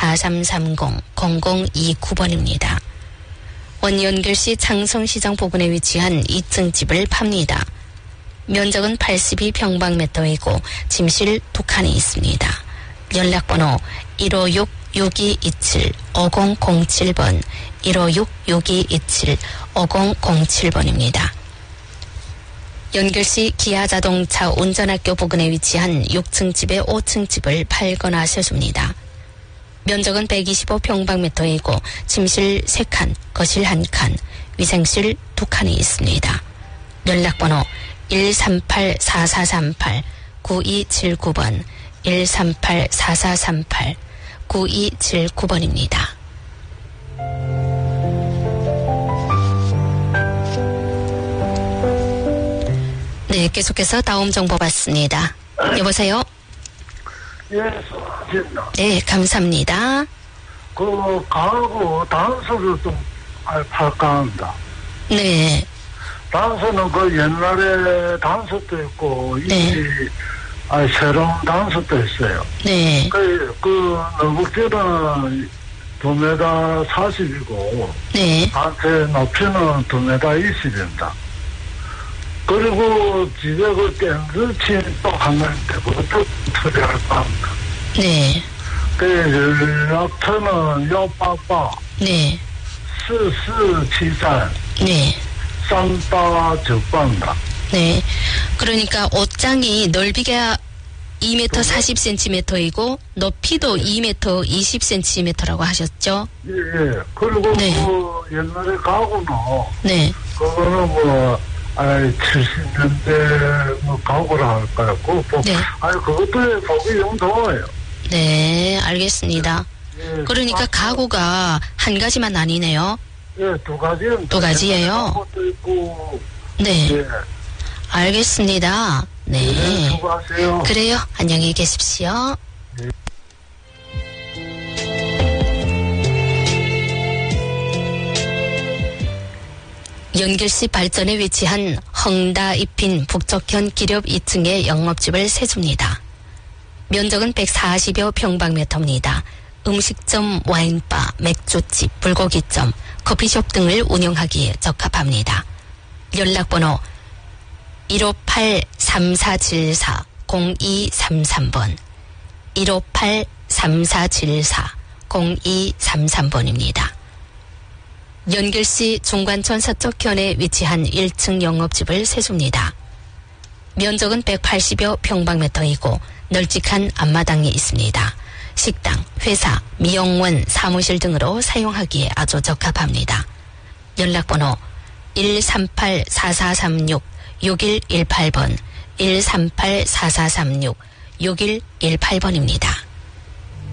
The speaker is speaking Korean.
4330-0029번입니다. 원연결시 창성시장 부근에 위치한 2층 집을 팝니다. 면적은 82평방미터이고 침실 2칸이 있습니다. 연락번호 156-6227-5007번 156-6227-5007번입니다. 연결시 기아자동차 운전학교 부근에 위치한 6층 집의 5층 집을 팔거나 세줍니다. 면적은 125평방미터이고 침실 3칸, 거실 1칸, 위생실 2칸이 있습니다. 연락번호 138-4438-9279번 138-4438-9279번입니다. 네, 계속해서 다음 정보 받습니다. 여보세요? 예, 수고하십니다. 네, 감사합니다. 가하고 단서를 좀 팔까 합니다. 네. 단서는 옛날에 단서도 있고, 네. 새로운 단서도 있어요. 네. 너북지는 2m 40이고, 네. 단체 높이는 2m 20입니다. 그리고 집에 땡스치 또 하나 있는데, 그것도 처리할까 합니다. 네. 연락처는 요빠빠, 네. 4473, 네. 3898입니다. 네. 그러니까 옷장이 넓이가 2m 40cm이고 높이도 2m 20cm라고 하셨죠? 예, 예. 그리고 네. 옛날에 가구는, 네. 그거는 70년대 가구라 할까요? 네. 그것도 보기 용도예요. 네, 알겠습니다. 예, 그러니까 가구가 한 가지만 아니네요. 예, 2가지는. 2가지예요? 가구도 있고. 네. 예. 알겠습니다. 네. 예, 수고하세요. 그래요. 안녕히 계십시오. 연결시 발전에 위치한 헝다 입힌 북쪽현 기렵 2층의 영업집을 세줍니다. 면적은 140여 평방미터입니다. 음식점, 와인바, 맥주집, 불고기점, 커피숍 등을 운영하기에 적합합니다. 연락번호 158-3474-0233번 158-3474-0233번입니다. 연결시 중관천 서쪽현에 위치한 1층 영업집을 세줍니다. 면적은 180여 평방미터이고 널찍한 앞마당이 있습니다. 식당, 회사, 미용원, 사무실 등으로 사용하기에 아주 적합합니다. 연락번호 138-4436-6118번 138-4436-6118번입니다.